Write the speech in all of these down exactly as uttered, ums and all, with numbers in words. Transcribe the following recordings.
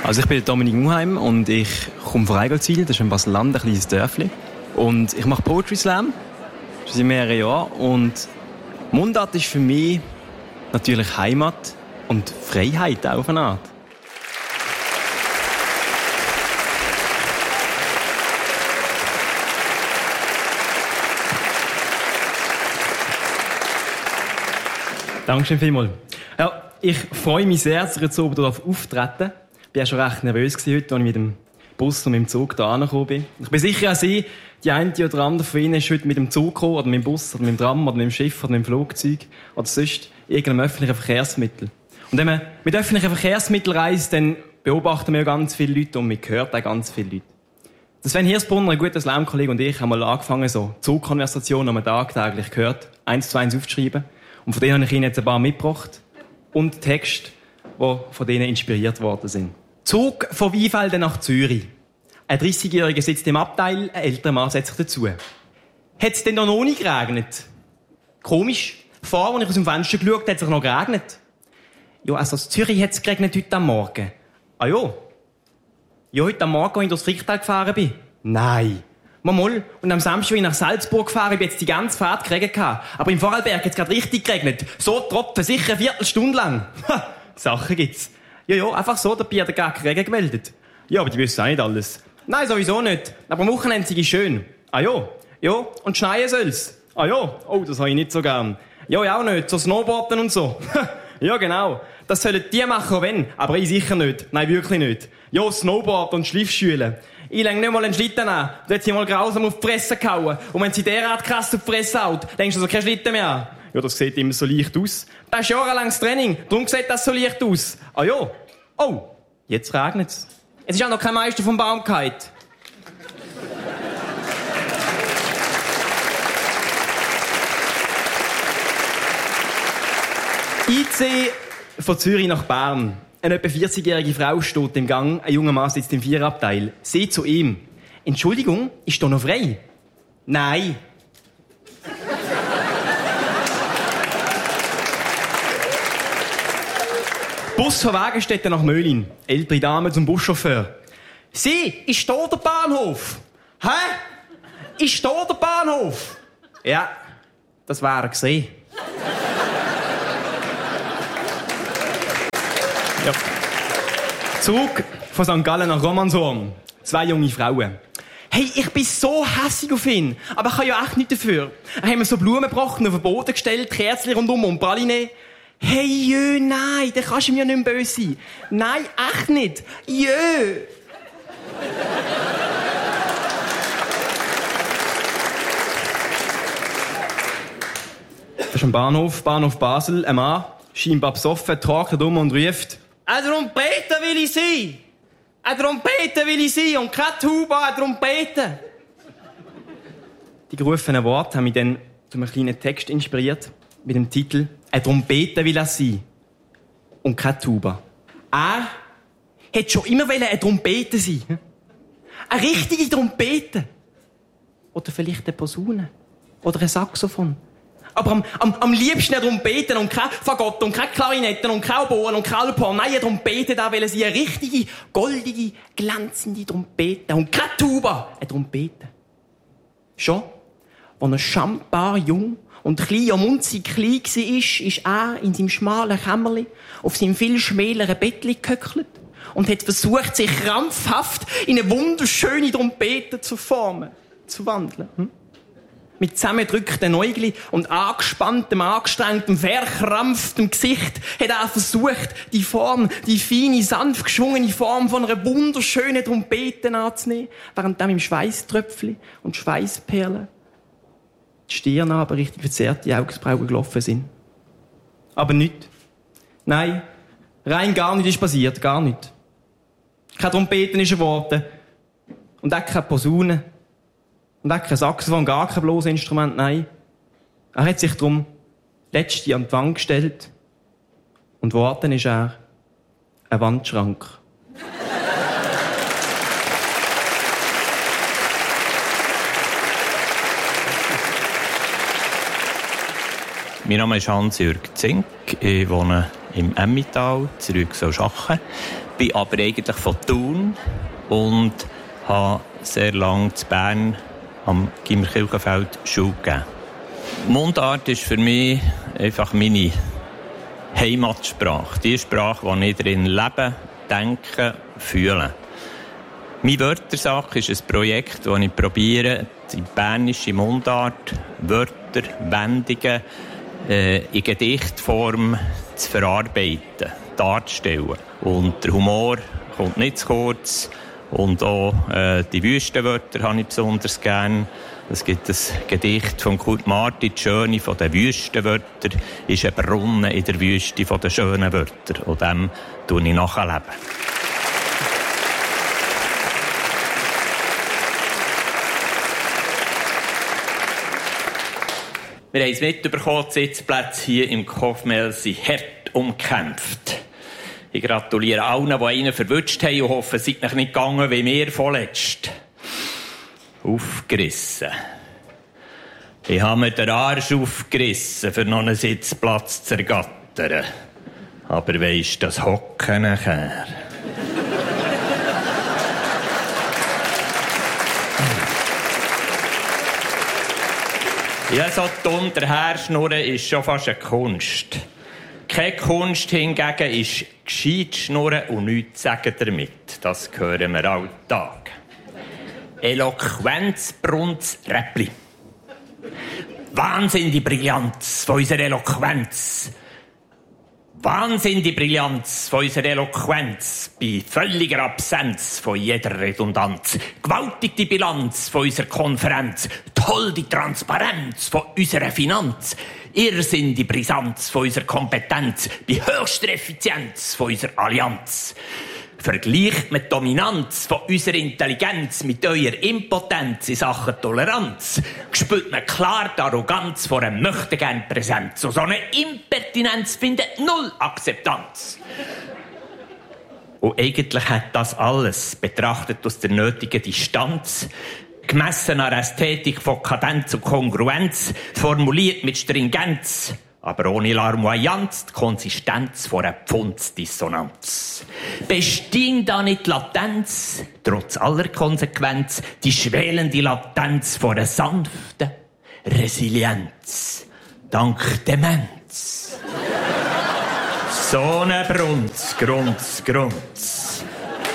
Also ich bin Dominik Muheim und ich komme von Eigolzwil, das ist in Basel-Land, ein kleines Dörfli. Und ich mache Poetry Slam, schon seit mehreren Jahren. Und Mundart ist für mich natürlich Heimat und Freiheit auf eine Art. Dankeschön vielmals. Ja, ich freue mich sehr, dass ich jetzt oben auftreten. Ich war schon recht nervös heute, als ich mit dem Bus und mit dem Zug hier angekommen bin. Ich bin sicher, dass Sie, die eine oder andere von Ihnen, ist heute mit dem Zug gekommen, oder mit dem Bus, oder mit dem Tram, oder mit dem Schiff, oder mit dem Flugzeug, oder sonst irgendeinem öffentlichen Verkehrsmittel. Und wenn man mit öffentlichen Verkehrsmitteln reist, dann beobachten wir ja ganz viele Leute und man hört auch ganz viele Leute. Der Sven Hirsbrunner, ein guter Slam-Kollege, und ich haben mal angefangen, so Zugkonversationen am Tag täglich gehört, eins zu eins aufzuschreiben. Und von denen habe ich Ihnen jetzt ein paar mitgebracht. Und Texte, die von denen inspiriert worden sind. Zug von Weinfelden nach Zürich. Ein dreißigjähriger sitzt im Abteil, ein älterer Mann setzt sich dazu. Hat es denn noch nicht geregnet? Komisch. Vorher, als ich aus dem Fenster geschaut habe, hat es sich noch geregnet. Ja, also in Zürich hat es geregnet heute am Morgen. Ah ja. Ja, heute am Morgen, als ich durchs Fricktal gefahren bin. Nein. Mal, mal. Und am Samstag, als ich nach Salzburg gefahren bin, jetzt die ganze Fahrt geregnet. Aber im Vorarlberg hat es gerade richtig geregnet. So Tropfen, sicher eine Viertelstunde lang. Ha, Sachen gibt's. Ja, ja, einfach so, der Bier hat gar keinen Regen gemeldet. Ja, aber die wissen auch nicht alles. Nein, sowieso nicht. Aber am Wochenende ist schön. Ah ja, ja, und schneien soll's. Ah ja, oh, das habe ich nicht so gern. Ja, ja auch nicht, so Snowboarden und so. Ja, genau. Das sollen die machen, wenn. Aber ich sicher nicht. Nein, wirklich nicht. Ja, Snowboard und Schliffschüle. Ich lege nicht mal einen Schlitten an. Da hat sie mal grausam auf die Fresse gehauen. Und wenn sie derart krass auf die Fresse haut, denkst du so, kein Schlitten mehr an. Ja, das sieht immer so leicht aus. Das ist jahrelanges Training. Darum sieht das so leicht aus. Ah ja. Oh, jetzt regnet's. Es ist auch noch kein Meister vom Baum gefallen. I C von Zürich nach Bern. Eine etwa vierzigjährige Frau steht im Gang, ein junger Mann sitzt im Vierabteil. Sie zu ihm. Entschuldigung, ist da noch frei? Nein. Bus von Wagenstetten nach Möhlin. Ältere Dame zum Buschauffeur. Sie, ist da der Bahnhof? Hä? Ist da der Bahnhof? Ja, das wäre gesehen. Ja. Zug von Sankt Gallen nach Romanshorn. Zwei junge Frauen. Hey, ich bin so hässig auf ihn. Aber ich kann ja echt nichts dafür. Er hat mir so Blumen gebrochen, auf den Boden gestellt, Kerzen rundum und Praline. Hey, jö, nein, da kannst du mir nicht mehr böse sein. Nein, echt nicht. Jö. Das ist am Bahnhof, Bahnhof Basel, ein Mann, scheinbar besoffen, trocknet um und ruft: «Eine Trompete will ich sein! Eine Trompete will ich sein! Und keine Tuba, eine Trompete!» Die gerufenen Worte haben mich dann zu einem kleinen Text inspiriert, mit dem Titel «Eine Trompete will er sein! Und keine Tuba.» Er hätte schon immer eine Trompete sein. Eine richtige Trompete. Oder vielleicht eine Posaune. Oder ein Saxophon. Aber am, am, am liebsten eine Trompete und keine Fagott und keine Klarinetten und keine Oboen und keine Alphorn. Nein, eine Trompete, da will sie eine richtige, goldige, glänzende Trompete. Und keine Tuba, eine Trompete. Schon, als er schambar jung und klein und munzig klein war, ist er in seinem schmalen Kämmerli auf seinem viel schmäleren Bettli gehöckelt und hat versucht, sich krampfhaft in eine wunderschöne Trompete zu formen, zu wandeln. Hm? Mit zusammengedrückten Äugli und angespanntem, angestrengtem, verkrampftem Gesicht hat er versucht, die Form, die feine, sanft geschwungene Form von einer wunderschönen Trompete anzunehmen, während dann im Schweißtröpfchen und Schweißperlen die Stirn aber richtig verzerrt, die Augenbrauen gelaufen sind. Aber nichts. Nein, rein gar nichts ist passiert, gar nichts. Keine Trompeten ist geworden. Und auch keine Posaune. Und auch kein Saxophon, gar kein bloßes Instrument, nein. Er hat sich darum letzte an die Wand gestellt. Und geworden ist er ein Wandschrank. Mein Name ist Hans-Jürg Zink. Ich wohne im Emmental, zurück zu arbeiten. Bin aber eigentlich von Thun und habe sehr lange in Bern am Gimmerkirchenfeld Schule gegeben. Mundart ist für mich einfach meine Heimatsprache. Die Sprache, in der ich drin lebe, denke, fühle. Mein Wörtersack ist ein Projekt, das ich probiere, die bernische Mundart, Wörter, Wendungen äh, in Gedichtform zu verarbeiten, darzustellen. Und der Humor kommt nicht zu kurz. Und auch äh, die Wüstenwörter habe ich besonders gern. Es gibt ein Gedicht von Kurt Marti, die Schöne von den Wüstenwörtern, ist ein Brunnen in der Wüste von den schönen Wörtern. Und dem tue ich nachleben. Wir haben es mitbekommen, die Sitzplätze hier im Kofmel sind hart umkämpft. Ich gratuliere allen, die einen verwünscht haben und hoffe, es sei nicht gegangen wie mir vorletzt. Aufgerissen. Ich habe mir den Arsch aufgerissen, für noch einen Sitzplatz zu ergattern. Aber weisst, das Hocken nachher. Ja, so dumm daherschnurren ist schon fast eine Kunst. Keine Kunst hingegen ist gescheit schnurren und nichts sagen damit. Das hören wir alltag. Eloquenz, Brunz, Räppli. Wahnsinn die Brillanz von unserer Eloquenz. Wahnsinn die Brillanz von unserer Eloquenz bei völliger Absenz von jeder Redundanz. Gewaltig die Bilanz von unserer Konferenz. Toll die Transparenz von unserer Finanz. Irrsinn die Brisanz von unserer Kompetenz. Bei höchster Effizienz von unserer Allianz. Vergleicht mit Dominanz von unserer Intelligenz mit eurer Impotenz in Sachen Toleranz. Spürt man klar die Arroganz vor einem möchtegern Präsenz. Und so eine Impertinenz findet null Akzeptanz. Und eigentlich hat das alles, betrachtet aus der nötigen Distanz, gemessen an Ästhetik von Kadenz und Kongruenz, formuliert mit Stringenz, aber ohne Larmoyanz, die Konsistenz von einer Pfundsdissonanz. Bestimmt da nicht Latenz, trotz aller Konsequenz, die schwelende Latenz von einer sanften Resilienz. Dank Demenz. So eine Brunz, Grunz, Grunz.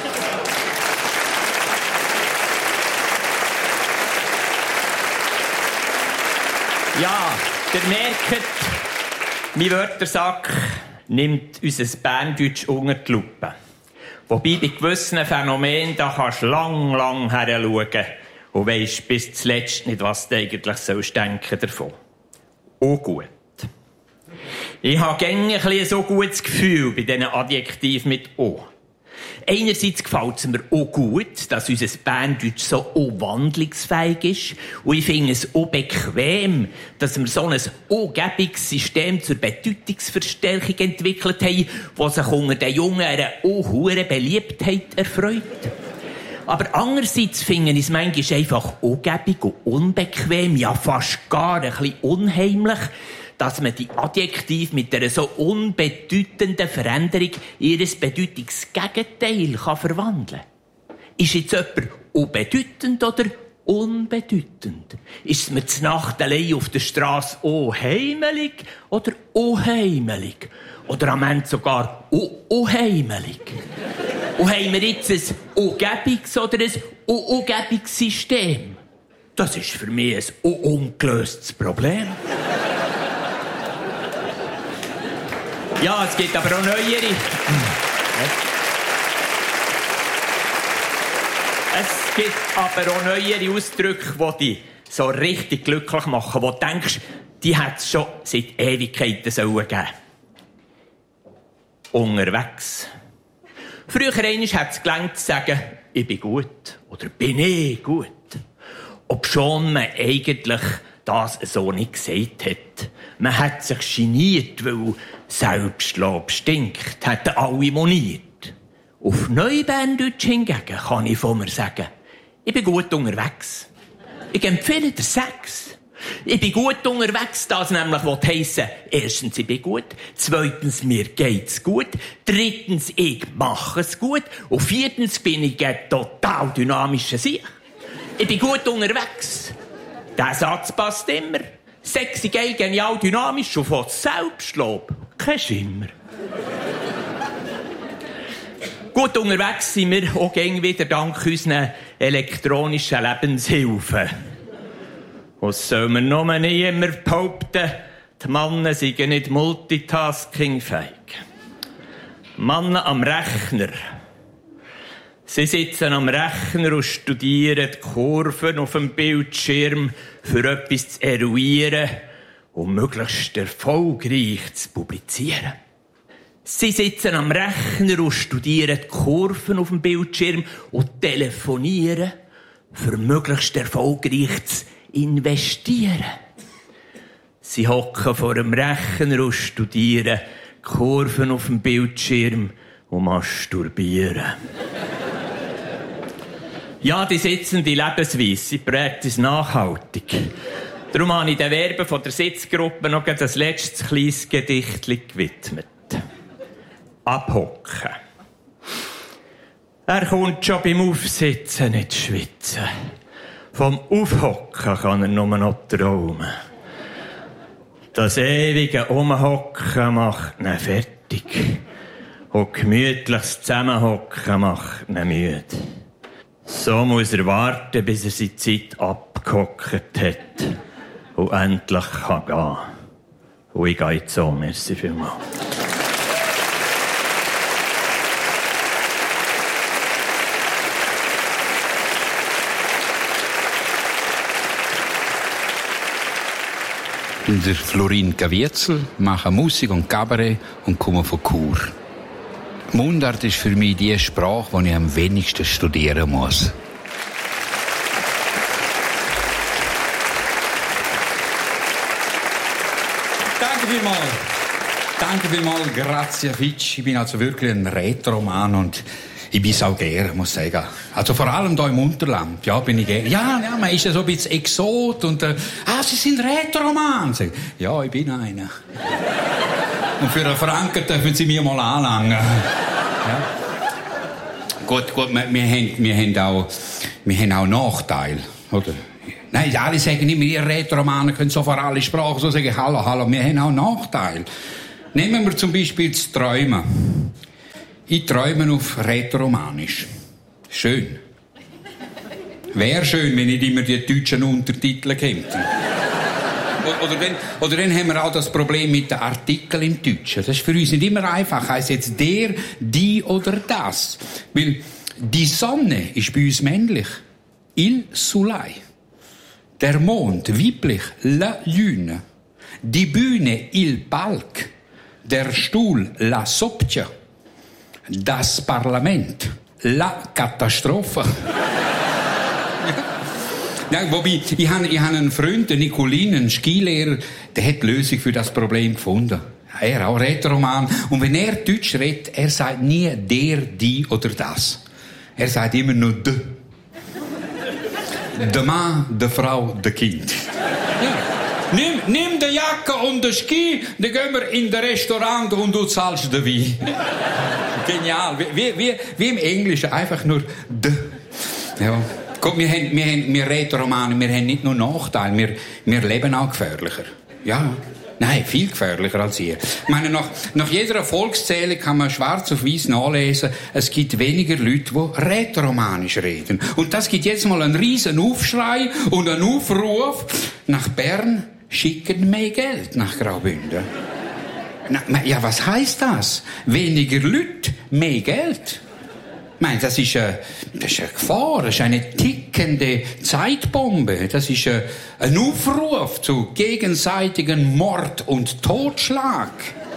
Ja, ihr merkt, mein Wörtersack nimmt unser Berndeutsch unter die Lupe. Wobei bei gewissen Phänomenen, da kannst du lang, lang her schauen und weisst bis zuletzt nicht, was du eigentlich sollst denken davon. Auch gut. Ich habe gerne ein bisschen so gutes Gefühl bei diesen Adjektiven mit «o». Einerseits gefällt es mir auch gut, dass unser Berndeutsch so auch wandlungsfähig ist. Und ich finde es auch bequem, dass wir so ein angebiges System zur Bedeutungsverstärkung entwickelt haben, das sich unter den Jungen eine auch hohe Beliebtheit erfreut. Aber andererseits finde ich es manchmal einfach angebig und unbequem, ja fast gar ein bisschen unheimlich, dass man die Adjektive mit einer so unbedeutenden Veränderung in ihr Bedeutungsgegenteil kann verwandeln kann. Ist jetzt jemand unbedeutend oder unbedeutend? Ist es mir zur Nacht allein auf der Strasse unheimelig oder unheimelig? Oder am Ende sogar unheimelig? Und haben wir jetzt ein ungebiges oder ein ungebiges System? Das ist für mich ein ungelöstes Problem. Ja, es gibt aber auch neuere. Es gibt aber auch neuere Ausdrücke, die dich so richtig glücklich machen, wo du denkst, die hat es schon seit Ewigkeiten sollen geben. Unterwegs. Früher einmal hat es gelangt zu sagen, ich bin gut oder bin ich gut. Obschon man eigentlich das so nicht gesagt hat. Man hat sich geniert, weil Selbstlob stinkt, hätten alle moniert. Auf Neuberndeutsch hingegen kann ich von mir sagen, ich bin gut unterwegs. Ich empfehle dir Sex. Ich bin gut unterwegs, das nämlich will heissen, erstens, ich bin gut, zweitens, mir geht's gut, drittens, ich mache es gut und viertens bin ich ein total dynamischer Sieg. Ich bin gut unterwegs. Der Satz passt immer. Sexy, geil, genial, dynamisch und von Selbstlob kein Schimmer. Gut unterwegs sind wir auch gäng wieder dank unseren elektronischen Lebenshilfen. Was soll man noch niemand behaupten, die Männer seien nicht multitaskingfähig. Männer am Rechner. Sie sitzen am Rechner und studieren die Kurven auf dem Bildschirm, für etwas zu eruieren und möglichst erfolgreich zu publizieren. Sie sitzen am Rechner und studieren die Kurven auf dem Bildschirm und telefonieren, für möglichst erfolgreich zu investieren. Sie hocken vor dem Rechner und studieren die Kurven auf dem Bildschirm und masturbieren. Ja, die sitzende Lebensweise, sie prägt uns nachhaltig. Darum habe ich den Verben von der Sitzgruppe noch das letzte kleines Gedicht gewidmet. Abhocken. Er kommt schon beim Aufsitzen nicht schwitzen. Vom Aufhocken kann er nur noch träumen. Das ewige Umhocken macht ihn fertig. Und gemütliches Zusammenhocken macht ihn müde. So muss er warten, bis er seine Zeit abgehockt hat und endlich kann gehen. Und ich gehe jetzt so. Merci vielmals. Der Florin Gavietzel, mache Musik und Kabarett und komme von Chur. Mundart ist für mich die Sprache, die ich am wenigsten studieren muss. Danke vielmals. Danke vielmals, grazie Fitch. Ich bin also wirklich ein Rätoroman und ich bin es auch gern, muss ich sagen. Also vor allem hier im Unterland, ja, bin ich gern. Ja, ja, man ist ja so ein bisschen Exot und, äh, ah, Sie sind Rätoroman. Ja, ich bin einer. Und für einen Franken dürfen Sie mir mal anlangen. Ja. Gut, gut, wir, wir, haben, wir, haben auch, wir haben auch Nachteile, oder? Nein, alle sagen immer, ihr Rätoromanen können so vor alle Sprachen so sagen, hallo, hallo, wir haben auch Nachteile. Nehmen wir zum Beispiel das Träumen. Ich träume auf Rätoromanisch. Schön. Wäre schön, wenn nicht immer die deutschen Untertitel kämen. Oder dann, oder dann haben wir auch das Problem mit den Artikeln im Deutschen. Das ist für uns nicht immer einfach. Heißt jetzt der, die oder das. Weil die Sonne ist bei uns männlich. Il Soleil. Der Mond, weiblich, la Lune. Die Bühne, il Palc. Der Stuhl, la Soppia. Das Parlament, la Katastrophe. Ja, wobei, ich habe ich hab einen Freund, den Nicolin, einen Skilehrer, der hat die Lösung für das Problem gefunden. Er auch Rätoroman. Und wenn er Deutsch redet, er sagt nie der, die oder das. Er sagt immer nur de. Der Mann, der Frau, der Kind. Ja. Nimm, nimm die Jacke und den Ski, dann gehen wir in das Restaurant und du zahlst den Wein. Genial. Wie, wie, wie im Englischen, einfach nur de. Ja. Guck, wir haben, wir haben, wir Rätoromanen, wir haben nicht nur Nachteile, wir, wir leben auch gefährlicher. Ja. Nein, viel gefährlicher als ihr. Ich meine, nach, nach jeder Erfolgszählung kann man schwarz auf weiß nachlesen, es gibt weniger Leute, die rätoromanisch reden. Und das gibt jetzt mal einen riesen Aufschrei und einen Aufruf. Nach Bern schicken mehr Geld nach Graubünden. Na, ja, was heisst das? Weniger Leute, mehr Geld. Ich meine, das ist, eine, das ist eine Gefahr, das ist eine tickende Zeitbombe, das ist eine, ein Aufruf zu gegenseitigen Mord und Totschlag.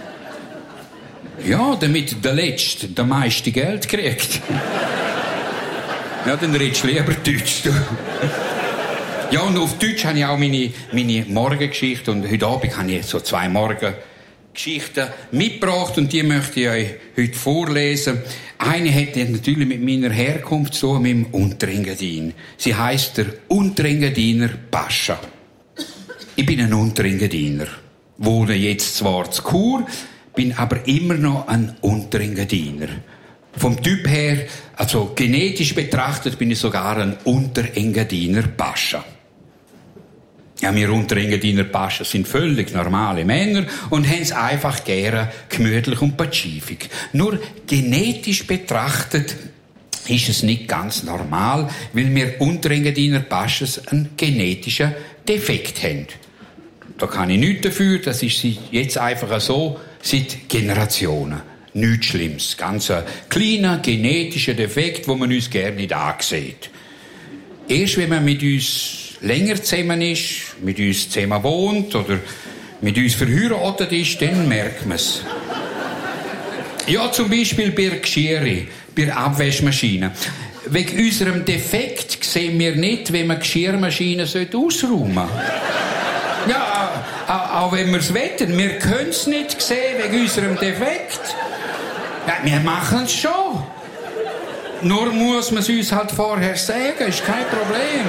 Ja, damit der Letzte der meiste Geld kriegt. Ja, dann redest du lieber Deutsch. Du. Ja, und auf Deutsch habe ich auch meine, meine Morgengeschichte und heute Abend habe ich so zwei Morgengeschichten mitgebracht und die möchte ich euch heute vorlesen. Eine hat natürlich mit meiner Herkunft zu tun, mit dem Unterengadin. Sie heisst der Unterengadiner Pascha. bin ein Unterengadiner. Wohne jetzt zwar zu Chur, bin aber immer noch ein Unterengadiner. Vom Typ her, also genetisch betrachtet, bin ich sogar ein Unterengadiner Pascha. Ja, wir Unterengadiner Pascha sind völlig normale Männer und haben es einfach gerne gemütlich und pazifik. Nur genetisch betrachtet ist es nicht ganz normal, weil wir Unterengadiner Paschas einen genetischen Defekt haben. Da kann ich nichts dafür, das ist jetzt einfach so seit Generationen. Nichts Schlimmes. Ganz ein kleiner genetischer Defekt, wo man uns gerne nicht ansieht. Erst wenn man mit uns länger zusammen ist, mit uns zusammen wohnt oder mit uns verheiratet ist, dann merkt man es. Ja, zum Beispiel bei der Geschirre, bei der Abwaschmaschine. Wegen unserem Defekt sehen wir nicht, wenn man Geschirrmaschine ausräumen sollte. Ja, auch wenn wir es wetten, wir können es nicht sehen wegen unserem Defekt. Ja, wir machen es schon. Nur muss man es uns halt vorher sagen, ist kein Problem.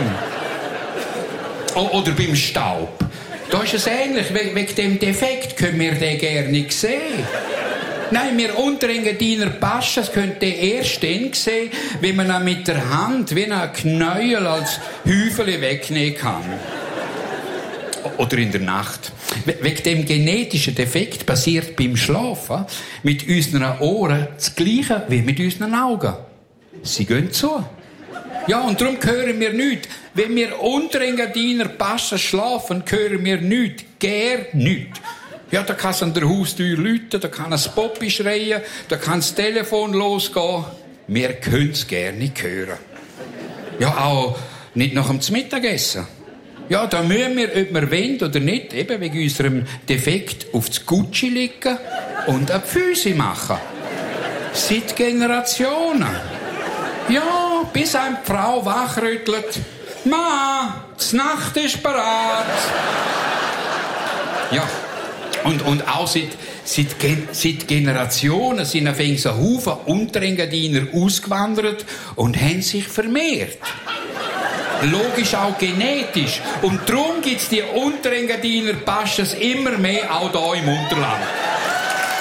O- oder beim Staub. Da ist es ähnlich. We- wegen dem Defekt können wir den gerne nicht sehen. Nein, wir Unterengadiner Paschas können den erst dann sehen, wenn man ihn mit der Hand wie ein Knäuel als Häufchen wegnehmen kann. Oder in der Nacht. Wegen dem genetischen Defekt passiert beim Schlafen mit unseren Ohren das Gleiche wie mit unseren Augen. Sie gehen zu. Ja, und darum hören wir nichts. Wenn wir Unterengadiner Paschas schlafen, hören wir nichts. Gär nichts. Ja, da kann es an der Haustür läuten, da kann es Poppi schreien, da kann das Telefon losgehen. Wir können es gerne nicht hören. Ja, auch nicht nach dem Mittagessen. Ja, da müssen wir, ob wir wollen oder nicht, eben wegen unserem Defekt auf das Gucci liegen und eine Füße machen. Seit Generationen. Ja, bis eine Frau wachrüttelt. Ma, die Nacht ist bereit. Ja, und, und auch seit, seit, seit Generationen sind auf so ein Haufen Unterengadiner ausgewandert und haben sich vermehrt. Logisch auch genetisch. Und darum gibt es die Unterengadiner Paschas immer mehr auch hier im Unterland.